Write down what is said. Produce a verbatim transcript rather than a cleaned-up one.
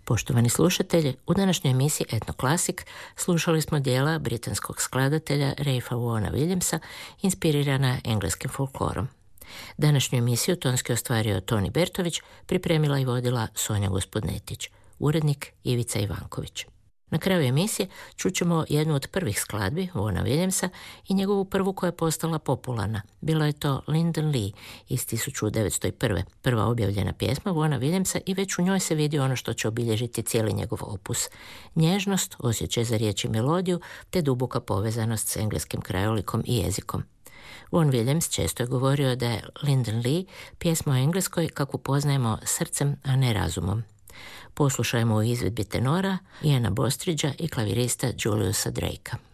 Poštovani slušatelji, u današnjoj emisiji Etno Klasik slušali smo dijela britanskog skladatelja Ralpha Vaughana Williamsa, inspirirana engleskim folklorom. Današnju emisiju tonski ostvario Toni Bertović, pripremila i vodila Sonja Gospodnetić, urednik Ivica Ivanković. Na kraju emisije čućemo jednu od prvih skladbi Vaughana Williamsa i njegovu prvu koja je postala popularna. Bila je to Lyndon Lee iz tisuću devetsto prve. Prva objavljena pjesma Vaughana Williamsa i već u njoj se vidi ono što će obilježiti cijeli njegov opus. Nježnost, osjećaj za riječ i melodiju, te duboka povezanost s engleskim krajolikom i jezikom. Vaughan Williams često je govorio da je Lyndon Lee pjesma o engleskoj kakvu poznajemo srcem, a ne razumom. Poslušajmo u izvedbi tenora Iana Bostridgea i klavirista Juliusa Drakea.